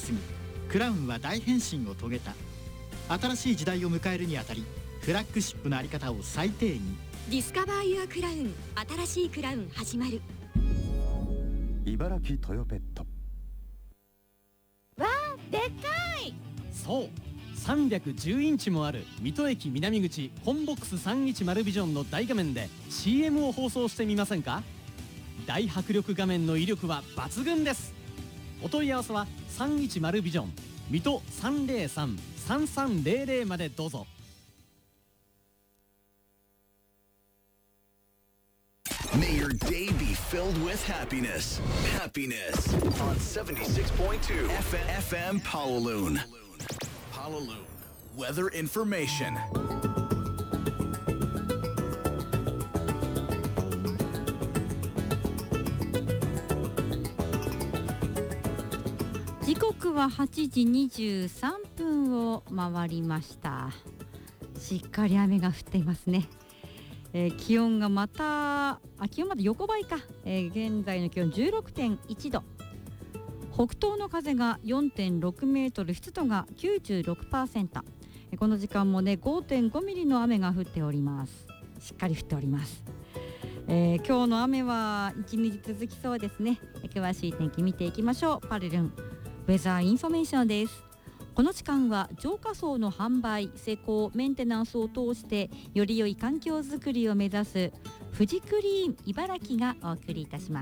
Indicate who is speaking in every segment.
Speaker 1: 過ぎ、クラウンは大変身を遂げた。新しい時代を迎えるにあたり、フラッグシップのあり方を最低に。
Speaker 2: ディスカバーユアクラウン、新しいクラウン始まる。
Speaker 3: 茨城トヨペット。
Speaker 4: わー、でっかい。
Speaker 5: そう310インチもある水戸駅南口コンボックス310ビジョンの大画面で CM を放送してみませんか。大迫力画面の威力は抜群です。お問い合わせは310ビジョン水戸 303-3300 までどうぞ。
Speaker 6: May your day be filled with happiness. Happiness on 76.2 FM Pawaloon. Pawaloon Weather Information.
Speaker 4: 時刻は8時23分を回りました。しっかり雨が降っていますね。気温が気温まで横ばいか、現在の気温 16.1 度、北東の風が 4.6 メートル、湿度が 96%、この時間もね 5.5 ミリの雨が降っております。しっかり降っております。今日の雨は1日続きそうですね。詳しい天気見ていきましょう。パルルンウェザーインフォメーションです。この時間は浄化槽の販売、施工、メンテナンスを通してより良い環境づくりを目指す富士クリーン茨城がお送りいたします。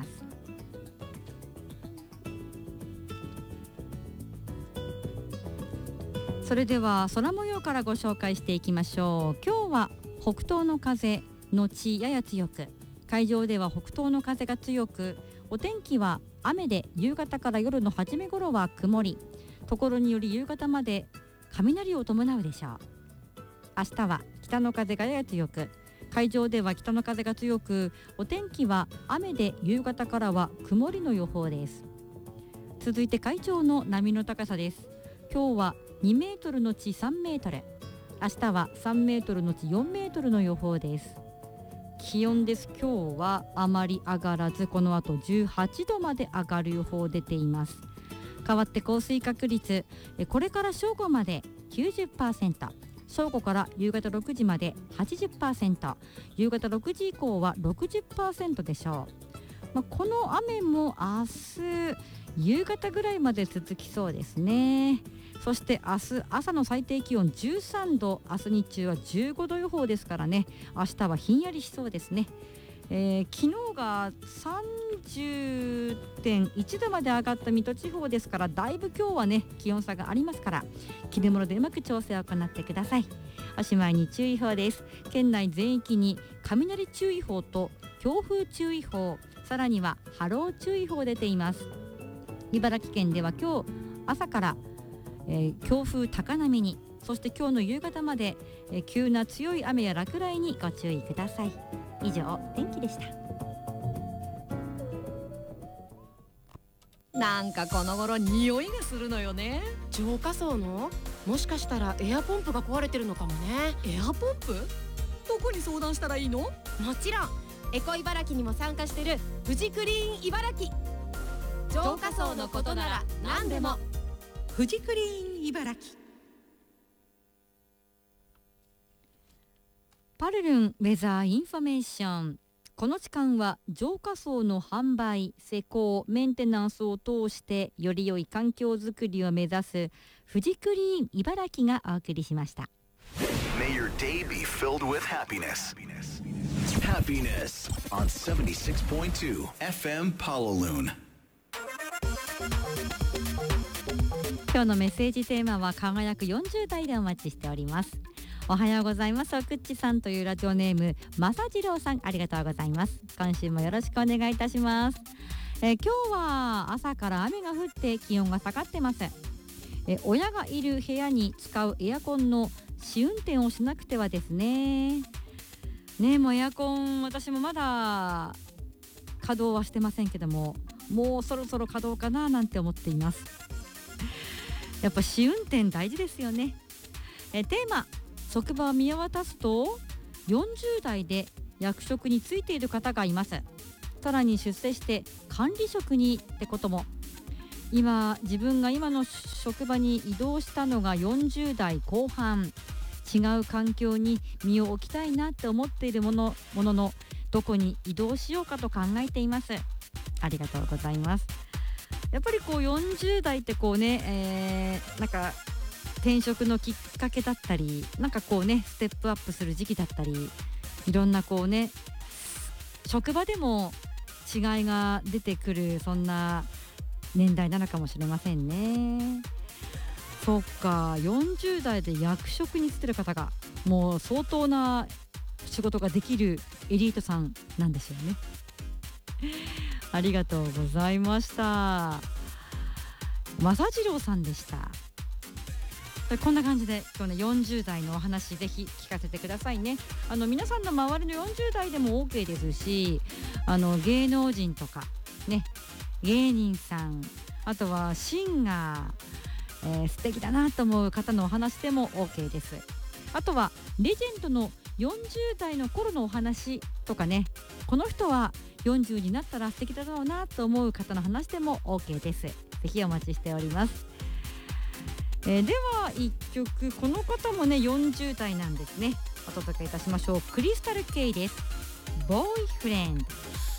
Speaker 4: それでは空模様からご紹介していきましょう。今日は北東の風のちやや強く、海上では北東の風が強く、お天気は雨で夕方から夜の初め頃は曇り、ところにより夕方まで雷を伴うでしょう。明日は北の風がやや強く、海上では北の風が強く、お天気は雨で夕方からは曇りの予報です。続いて海上の波の高さです。今日は2メートルのち3メートル、明日は3メートルのち4メートルの予報です。気温です。今日はあまり上がらず、この後18度まで上がる予報出ています。変わって降水確率、これから正午まで 90%、 正午から夕方6時まで 80%、 夕方6時以降は 60% でしょう。この雨も明日夕方ぐらいまで続きそうですね。そして明日朝の最低気温13度、明日日中は15度予報ですからね、明日はひんやりしそうですね。昨日が 30.1 度まで上がった水戸地方ですから、だいぶ今日はね気温差がありますから、着るものでうまく調整を行ってください。おしまいに注意報です。県内全域に雷注意報と強風注意報、さらには波浪注意報出ています。茨城県では今日朝から、強風高波に、そして今日の夕方まで、急な強い雨や落雷にご注意ください。以上、天気でした。
Speaker 7: なんかこの頃匂いがするのよね。
Speaker 8: 浄化槽の、もしかしたらエアポンプが壊れてるのかもね。
Speaker 7: エアポンプ？どこに相談したらいいの？
Speaker 8: もちろんエコ茨城にも参加してる富士クリーン茨城。浄化槽のことなら何でも。
Speaker 7: 富士クリーン茨城。
Speaker 4: パルルンウェザーインフォメーション。この時間は浄化槽の販売、施工、メンテナンスを通してより良い環境づくりを目指す富士クリーン茨城がお送りしました。
Speaker 6: May your day be filled with happiness. Happiness on 76.2 FM Pawaloon。
Speaker 4: 今日のメッセージテーマは輝く40代でお待ちしております。おはようございます。おくっちさんというラジオネームまさじろうさん、ありがとうございます。今週もよろしくお願いいたします。今日は朝から雨が降って気温が下がってます。親がいる部屋に使うエアコンの試運転をしなくてはですね。もうエアコン私もまだ稼働はしてませんけども、もうそろそろ稼働かななんて思っています。やっぱ試運転大事ですよね。テーマ、職場を見渡すと40代で役職についている方がいます。さらに出世して管理職にってことも。 自分が今の職場に移動したのが40代後半、違う環境に身を置きたいなって思っているもののどこに移動しようかと考えています。ありがとうございます。やっぱりこう40代ってこうね、なんか転職のきっかけだったり、なんかこうねステップアップする時期だったり、いろんなこうね職場でも違いが出てくる、そんな年代なのかもしれませんね。そっか、40代で役職に就いてる方がもう相当な仕事ができるエリートさんなんですよね。ありがとうございました。正次郎さんでした。こんな感じで今日ね40代のお話ぜひ聞かせてくださいね。皆さんの周りの40代でも OK ですし、芸能人とかね、芸人さん、あとはシンガー、素敵だなと思う方のお話でも OK です。あとはレジェンドの40代の頃のお話とかね、この人は40になったら素敵だろうなと思う方の話でも OK です。ぜひお待ちしております。では1曲、この方もね40代なんですね。お届けいたしましょう。クリスタル・ケイです。ボーイフレンド。